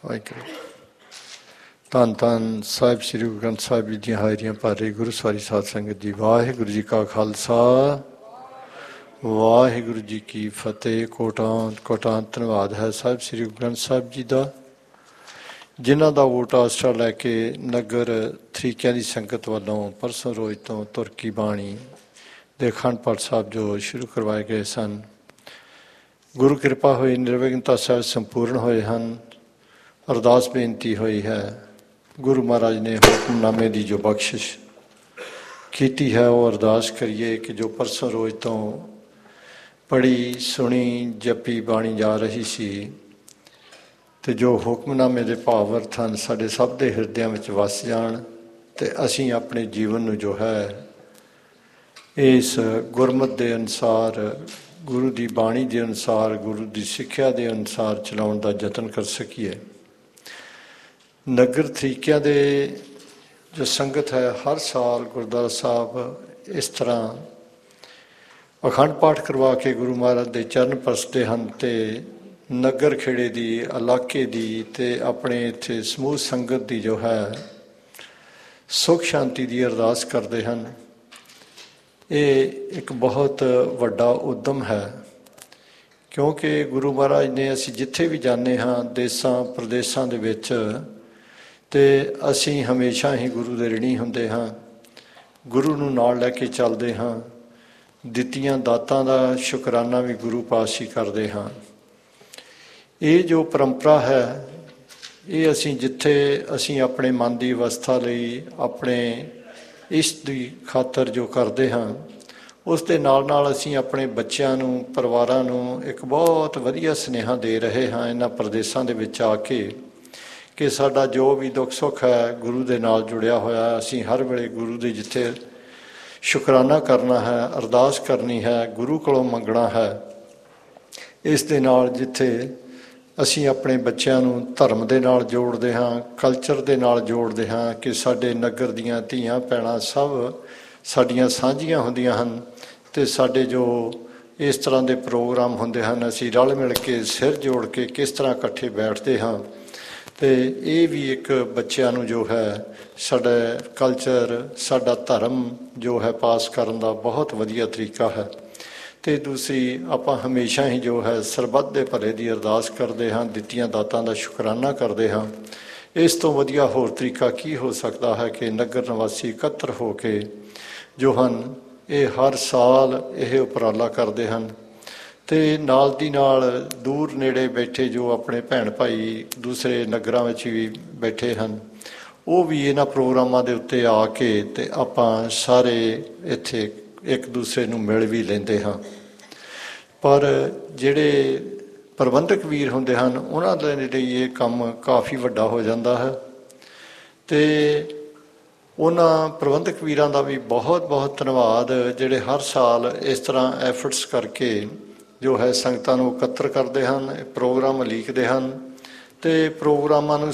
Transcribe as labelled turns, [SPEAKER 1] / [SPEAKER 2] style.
[SPEAKER 1] ਵਾਹਿਗੁਰੂ। ਧੰਨ ਧੰਨ ਸਾਹਿਬ ਸ੍ਰੀ ਗੁਰੂ ਗ੍ਰੰਥ ਸਾਹਿਬ ਜੀ ਦੀਆਂ ਹਾਜ਼ਰੀਆਂ ਭਰ ਰਹੀ ਗੁਰੂ ਸਵਾਰੀ ਸਾਧ ਸੰਗਤ ਜੀ, ਵਾਹਿਗੁਰੂ ਜੀ ਕਾ ਖਾਲਸਾ ਵਾਹਿਗੁਰੂ ਜੀ ਕੀ ਫਤਿਹ। ਕੋਟਾਂ ਧੰਨਵਾਦ ਹੈ ਸਾਹਿਬ ਸ੍ਰੀ ਗੁਰੂ ਗ੍ਰੰਥ ਸਾਹਿਬ ਜੀ ਦਾ, ਜਿਨ੍ਹਾਂ ਦਾ ਵੋਟ ਆਸਰਾ ਲੈ ਕੇ ਨਗਰ ਤਰੀਕਿਆਂ ਦੀ ਸੰਗਤ ਵੱਲੋਂ ਪਰਸੋਂ ਰੋਜ਼ ਤੋਂ ਤੁਰਕੀ ਬਾਣੀ ਦੇ ਅਖੰਡ ਪਾਠ ਸਾਹਿਬ ਜੋ ਸ਼ੁਰੂ ਕਰਵਾਏ ਗਏ ਸਨ। ਗੁਰੂ ਕਿਰਪਾ ਹੋਈ, ਨਿਰਵਿਘਨਤਾ ਸਾਹਿਬ ਸੰਪੂਰਨ ਹੋਏ ਹਨ। ਅਰਦਾਸ ਬੇਨਤੀ ਹੋਈ ਹੈ, ਗੁਰੂ ਮਹਾਰਾਜ ਨੇ ਹੁਕਮਨਾਮੇ ਦੀ ਜੋ ਬਖਸ਼ਿਸ਼ ਕੀਤੀ ਹੈ ਉਹ ਅਰਦਾਸ ਕਰੀਏ ਕਿ ਜੋ ਪਰਸੋਂ ਰੋਜ਼ ਤੋਂ ਪੜ੍ਹੀ ਸੁਣੀ ਜਪੀ ਬਾਣੀ ਜਾ ਰਹੀ ਸੀ ਅਤੇ ਜੋ ਹੁਕਮਨਾਮੇ ਦੇ ਭਾਵ ਅਰਥ ਹਨ ਸਾਡੇ ਸਭ ਦੇ ਹਿਰਦਿਆਂ ਵਿੱਚ ਵਸ ਜਾਣ ਅਤੇ ਅਸੀਂ ਆਪਣੇ ਜੀਵਨ ਨੂੰ ਜੋ ਹੈ ਇਸ ਗੁਰਮਤਿ ਦੇ ਅਨੁਸਾਰ, ਗੁਰੂ ਦੀ ਬਾਣੀ ਦੇ ਅਨੁਸਾਰ, ਗੁਰੂ ਦੀ ਸਿੱਖਿਆ ਦੇ ਅਨੁਸਾਰ ਚਲਾਉਣ ਦਾ ਯਤਨ ਕਰ ਸਕੀਏ। ਨਗਰ ਤਰੀਕਿਆਂ ਦੇ ਜੋ ਸੰਗਤ ਹੈ, ਹਰ ਸਾਲ ਗੁਰਦੁਆਰਾ ਸਾਹਿਬ ਇਸ ਤਰ੍ਹਾਂ ਅਖੰਡ ਪਾਠ ਕਰਵਾ ਕੇ ਗੁਰੂ ਮਹਾਰਾਜ ਦੇ ਚਰਨ ਪਰਸਦੇ ਹਨ ਅਤੇ ਨਗਰ ਖੇੜੇ ਦੀ, ਇਲਾਕੇ ਦੀ ਅਤੇ ਆਪਣੇ ਇੱਥੇ ਸਮੂਹ ਸੰਗਤ ਦੀ ਜੋ ਹੈ ਸੁੱਖ ਸ਼ਾਂਤੀ ਦੀ ਅਰਦਾਸ ਕਰਦੇ ਹਨ। ਇਹ ਇੱਕ ਬਹੁਤ ਵੱਡਾ ਉੱਦਮ ਹੈ, ਕਿਉਂਕਿ ਗੁਰੂ ਮਹਾਰਾਜ ਨੇ ਅਸੀਂ ਜਿੱਥੇ ਵੀ ਜਾਂਦੇ ਹਾਂ ਦੇਸਾਂ ਪ੍ਰਦੇਸਾਂ ਦੇ ਵਿੱਚ, ਅਤੇ ਅਸੀਂ ਹਮੇਸ਼ਾ ਹੀ ਗੁਰੂ ਦੇ ਰਿਣੀ ਹੁੰਦੇ ਹਾਂ, ਗੁਰੂ ਨੂੰ ਨਾਲ ਲੈ ਕੇ ਚੱਲਦੇ ਹਾਂ, ਦਿੱਤੀਆਂ ਦਾਤਾਂ ਦਾ ਸ਼ੁਕਰਾਨਾ ਵੀ ਗੁਰੂ ਪਾਸ ਹੀ ਕਰਦੇ ਹਾਂ। ਇਹ ਜੋ ਪਰੰਪਰਾ ਹੈ ਇਹ ਅਸੀਂ ਜਿੱਥੇ ਅਸੀਂ ਆਪਣੇ ਮਨ ਦੀ ਅਵਸਥਾ ਲਈ, ਆਪਣੇ ਇਸ ਦੀ ਖਾਤਰ ਜੋ ਕਰਦੇ ਹਾਂ, ਉਸ ਦੇ ਨਾਲ ਨਾਲ ਅਸੀਂ ਆਪਣੇ ਬੱਚਿਆਂ ਨੂੰ, ਪਰਿਵਾਰਾਂ ਨੂੰ ਇੱਕ ਬਹੁਤ ਵਧੀਆ ਸੁਨੇਹਾ ਦੇ ਰਹੇ ਹਾਂ ਇਹਨਾਂ ਪ੍ਰਦੇਸ਼ਾਂ ਦੇ ਵਿੱਚ ਆ ਕੇ ਕਿ ਸਾਡਾ ਜੋ ਵੀ ਦੁੱਖ ਸੁੱਖ ਹੈ ਗੁਰੂ ਦੇ ਨਾਲ ਜੁੜਿਆ ਹੋਇਆ। ਅਸੀਂ ਹਰ ਵੇਲੇ ਗੁਰੂ ਦੇ ਜਿੱਥੇ ਸ਼ੁਕਰਾਨਾ ਕਰਨਾ ਹੈ, ਅਰਦਾਸ ਕਰਨੀ ਹੈ, ਗੁਰੂ ਕੋਲੋਂ ਮੰਗਣਾ ਹੈ। ਇਸ ਦੇ ਨਾਲ ਜਿੱਥੇ ਅਸੀਂ ਆਪਣੇ ਬੱਚਿਆਂ ਨੂੰ ਧਰਮ ਦੇ ਨਾਲ ਜੋੜਦੇ ਹਾਂ, ਕਲਚਰ ਦੇ ਨਾਲ ਜੋੜਦੇ ਹਾਂ ਕਿ ਸਾਡੇ ਨਗਰ ਦੀਆਂ ਧੀਆਂ ਭੈਣਾਂ ਸਭ ਸਾਡੀਆਂ ਸਾਂਝੀਆਂ ਹੁੰਦੀਆਂ ਹਨ ਅਤੇ ਸਾਡੇ ਜੋ ਇਸ ਤਰ੍ਹਾਂ ਦੇ ਪ੍ਰੋਗਰਾਮ ਹੁੰਦੇ ਹਨ ਅਸੀਂ ਰਲ ਮਿਲ ਕੇ ਸਿਰ ਜੋੜ ਕੇ ਕਿਸ ਤਰ੍ਹਾਂ ਇਕੱਠੇ ਬੈਠਦੇ ਹਾਂ। ਅਤੇ ਇਹ ਵੀ ਇੱਕ ਬੱਚਿਆਂ ਨੂੰ ਜੋ ਹੈ ਸਾਡਾ ਕਲਚਰ, ਸਾਡਾ ਧਰਮ ਜੋ ਹੈ ਪਾਸ ਕਰਨ ਦਾ ਬਹੁਤ ਵਧੀਆ ਤਰੀਕਾ ਹੈ। ਅਤੇ ਦੂਸਰੀ, ਆਪਾਂ ਹਮੇਸ਼ਾ ਹੀ ਜੋ ਹੈ ਸਰਬੱਤ ਦੇ ਭਲੇ ਦੀ ਅਰਦਾਸ ਕਰਦੇ ਹਾਂ, ਦਿੱਤੀਆਂ ਦਾਤਾਂ ਦਾ ਸ਼ੁਕਰਾਨਾ ਕਰਦੇ ਹਾਂ। ਇਸ ਤੋਂ ਵਧੀਆ ਹੋਰ ਤਰੀਕਾ ਕੀ ਹੋ ਸਕਦਾ ਹੈ ਕਿ ਨਗਰ ਨਿਵਾਸੀ ਇਕੱਤਰ ਹੋ ਕੇ ਜੋ ਹਨ ਇਹ ਹਰ ਸਾਲ ਇਹ ਉਪਰਾਲਾ ਕਰਦੇ ਹਨ ਅਤੇ ਨਾਲ ਦੀ ਨਾਲ ਦੂਰ ਨੇੜੇ ਬੈਠੇ ਜੋ ਆਪਣੇ ਭੈਣ ਭਾਈ ਦੂਸਰੇ ਨਗਰਾਂ ਵਿੱਚ ਵੀ ਬੈਠੇ ਹਨ, ਉਹ ਵੀ ਇਹਨਾਂ ਪ੍ਰੋਗਰਾਮਾਂ ਦੇ ਉੱਤੇ ਆ ਕੇ ਅਤੇ ਆਪਾਂ ਸਾਰੇ ਇੱਥੇ ਇੱਕ ਦੂਸਰੇ ਨੂੰ ਮਿਲ ਵੀ ਲੈਂਦੇ ਹਾਂ। ਪਰ ਜਿਹੜੇ ਪ੍ਰਬੰਧਕ ਵੀਰ ਹੁੰਦੇ ਹਨ ਉਹਨਾਂ ਦੇ ਲਈ ਇਹ ਕੰਮ ਕਾਫੀ ਵੱਡਾ ਹੋ ਜਾਂਦਾ ਹੈ ਅਤੇ ਉਹਨਾਂ ਪ੍ਰਬੰਧਕ ਵੀਰਾਂ ਦਾ ਵੀ ਬਹੁਤ ਬਹੁਤ ਧੰਨਵਾਦ ਜਿਹੜੇ ਹਰ ਸਾਲ ਇਸ ਤਰ੍ਹਾਂ ਐਫਰਟਸ ਕਰਕੇ ਜੋ ਹੈ ਸੰਗਤਾਂ ਨੂੰ ਇਕੱਤਰ ਕਰਦੇ ਹਨ, ਪ੍ਰੋਗਰਾਮ ਉਲੀਕਦੇ ਹਨ ਅਤੇ ਪ੍ਰੋਗਰਾਮਾਂ ਨੂੰ